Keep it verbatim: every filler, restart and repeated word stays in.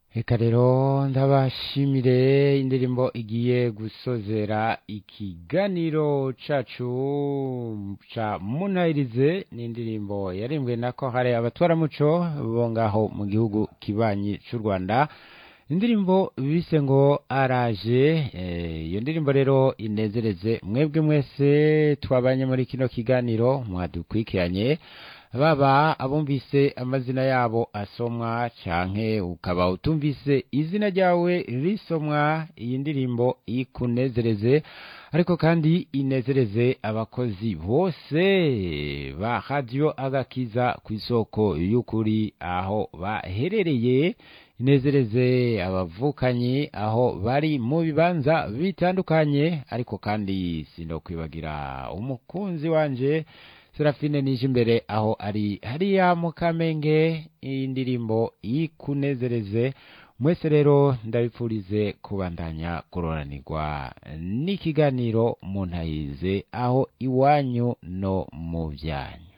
Eka rero ndabashimire indirimbo igiye gusozera ikiganiro cacu ca Munahirize, ni indirimbo yarimbwe na Korale Abatwaramuco bo ngaho mu gihugu kibanyi c'u Rwanda, indirimbo bise ngo araje. Iyo e, ndirimbo rero inezereze mwebwe mwese twabanye muri kino kiganiro mwadukwikiranye, baba abumvise amazina yabo asomwa canke ukaba utumvise izina ryawe risomwa. Iyi ndirimbo ikunezereze, ariko kandi inezereze abakozi bose ba Radio Agakiza kw'isoko y'ukuri aho baherereye, inezereze abavukanyi aho bari mu bibanza bitandukanye, ariko kandi sinokwibagira umukunzi wanje Serafine nije imbere aho ari hariya mu Kamenge. Iyi ndirimbo ikunezereze mwese rero ndabipfurize kubandanya kuroranirwa n'ikiganiro Munahirize aho iwanyu no mu byanyu.